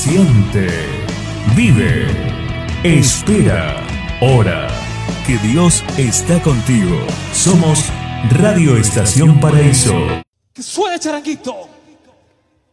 Siente, vive, espera, ora, que Dios está contigo. Somos Radio Estación Paraíso. ¡Que suene, charanguito!